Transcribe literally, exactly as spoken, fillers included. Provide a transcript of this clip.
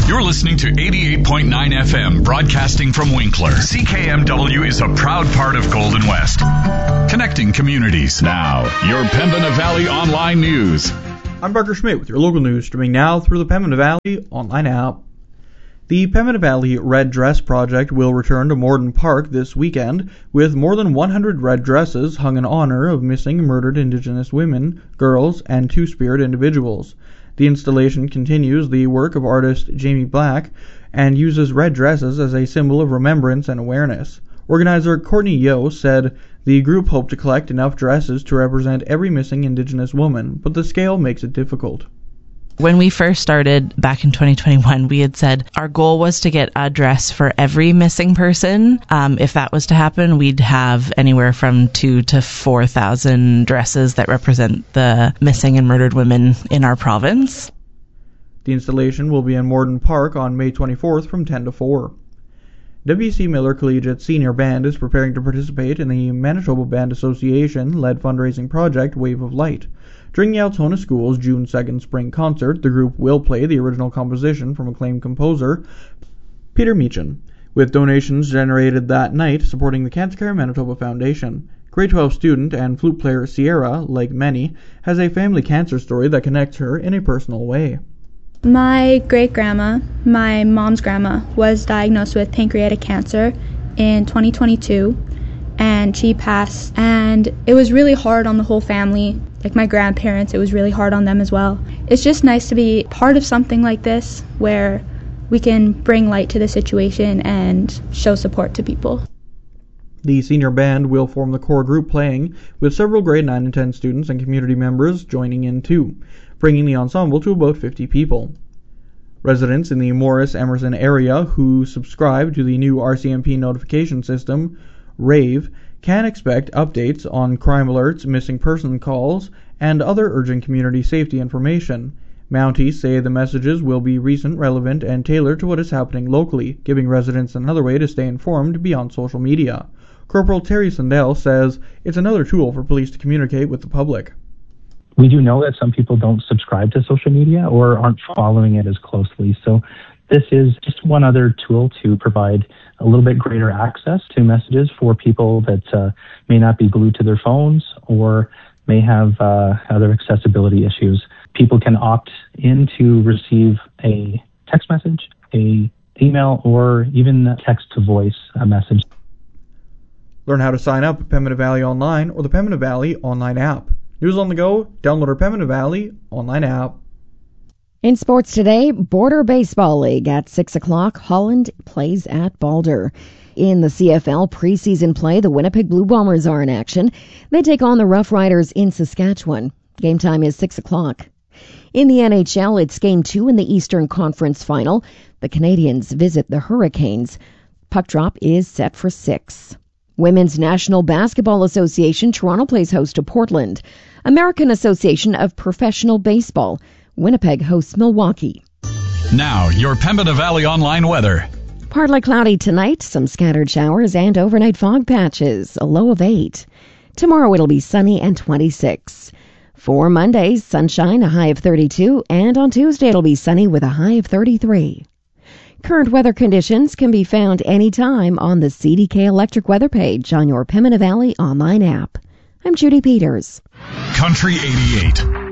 You're listening to eighty-eight point nine F M, broadcasting from Winkler. C K M W is a proud part of Golden West, connecting communities. Now, your Pembina Valley Online News. I'm Parker Schmidt with your local news, streaming now through the Pembina Valley Online app. The Pembina Valley Red Dress Project will return to Morden Park this weekend, with more than one hundred red dresses hung in honor of missing and murdered Indigenous women, girls, and Two-Spirit individuals. The installation continues the work of artist Jamie Black and uses red dresses as a symbol of remembrance and awareness. Organizer Courtney Yeo said the group hoped to collect enough dresses to represent every missing Indigenous woman, but the scale makes it difficult. When we first started back in twenty twenty-one, we had said our goal was to get a dress for every missing person. Um, if that was to happen, we'd have anywhere from two to four thousand dresses that represent the missing and murdered women in our province. The installation will be in Morden Park on May twenty-fourth from ten to four. W C Miller Collegiate Senior Band is preparing to participate in the Manitoba Band Association-led fundraising project Wave of Light. During the Altona School's June second spring concert, the group will play the original composition from acclaimed composer Peter Meechan, with donations generated that night supporting the Cancer Care Manitoba Foundation. Grade twelve student and flute player Sierra, like many, has a family cancer story that connects her in a personal way. My great-grandma, my mom's grandma, was diagnosed with pancreatic cancer in twenty twenty-two, and she passed. And it was really hard on the whole family. Like my grandparents, it was really hard on them as well. It's just nice to be part of something like this where we can bring light to the situation and show support to people. The senior band will form the core group playing, with several grade nine and ten students and community members joining in too, bringing the ensemble to about fifty people. Residents in the Morris-Emerson area who subscribe to the new R C M P notification system, RAVE, can expect updates on crime alerts, missing person calls, and other urgent community safety information. Mounties say the messages will be recent, relevant, and tailored to what is happening locally, giving residents another way to stay informed beyond social media. Corporal Terry Sundell says it's another tool for police to communicate with the public. We do know that some people don't subscribe to social media or aren't following it as closely, so this is just one other tool to provide a little bit greater access to messages for people that uh, may not be glued to their phones or may have uh, other accessibility issues. People can opt in to receive a text message, a email, or even text to voice a message. Learn how to sign up at Pembina Valley Online or the Pembina Valley Online app. News on the go, download our Pembina Valley Online app. In sports today, Border Baseball League at six o'clock, Holland plays at Balder. In the C F L preseason play, the Winnipeg Blue Bombers are in action. They take on the Rough Riders in Saskatchewan. Game time is six o'clock. In the N H L, it's Game two in the Eastern Conference Final. The Canadiens visit the Hurricanes. Puck drop is set for six. Women's National Basketball Association, Toronto plays host to Portland. American Association of Professional Baseball, Winnipeg hosts Milwaukee. Now, your Pembina Valley Online weather. Partly cloudy tonight, some scattered showers and overnight fog patches, a low of eight. Tomorrow it'll be sunny and twenty-six. For Monday, sunshine, a high of thirty-two, and on Tuesday it'll be sunny with a high of thirty-three. Current weather conditions can be found anytime on the C D K Electric Weather page on your Pembina Valley Online app. I'm Judy Peters. Country eighty-eight.